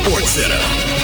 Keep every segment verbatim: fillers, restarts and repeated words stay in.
Sports Center.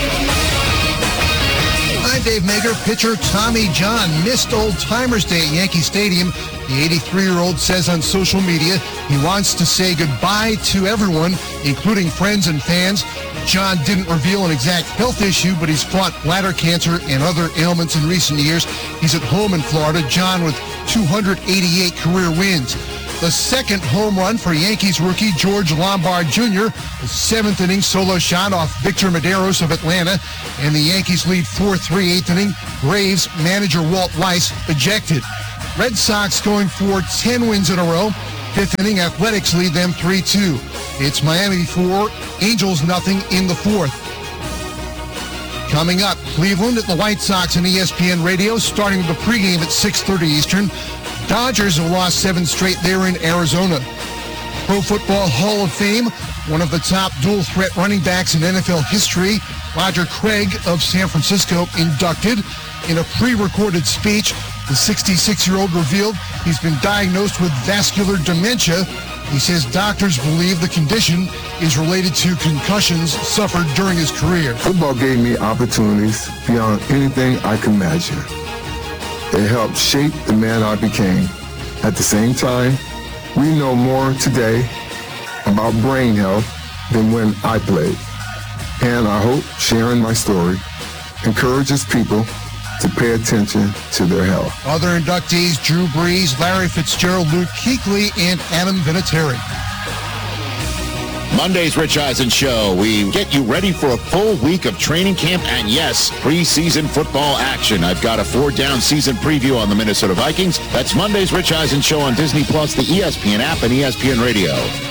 I'm Dave Mager. Pitcher Tommy John missed Old Timers Day at Yankee Stadium. The eighty-three-year-old says on social media he wants to say goodbye to everyone, including friends and fans. John didn't reveal an exact health issue, but he's fought bladder cancer and other ailments in recent years. He's at home in Florida. John with two hundred eighty-eight career wins. The second home run for Yankees rookie George Lombard Junior The seventh inning solo shot off Victor Medeiros of Atlanta, and the Yankees lead four three eighth inning. Braves manager Walt Weiss ejected. Red Sox going for ten wins in a row. Fifth inning, Athletics lead them three two. It's Miami four, Angels nothing in the fourth. Coming up, Cleveland at the White Sox on E S P N Radio, starting with the pregame at six thirty Eastern. Dodgers have lost seven straight there in Arizona. Pro Football Hall of Fame, one of the top dual-threat running backs in N F L history, Roger Craig of San Francisco, inducted. In a pre-recorded speech, the sixty-six-year-old revealed he's been diagnosed with vascular dementia. He says doctors believe the condition is related to concussions suffered during his career. Football gave me opportunities beyond anything I could imagine. It helped shape the man I became. At the same time, we know more today about brain health than when I played. And I hope sharing my story encourages people to pay attention to their health. Other inductees, Drew Brees, Larry Fitzgerald, Luke Kuechly, and Adam Vinatieri. Monday's Rich Eisen Show. We get you ready for a full week of training camp and, yes, preseason football action. I've got a four-down season preview on the Minnesota Vikings. That's Monday's Rich Eisen Show on Disney Plus, the E S P N app, and E S P N Radio.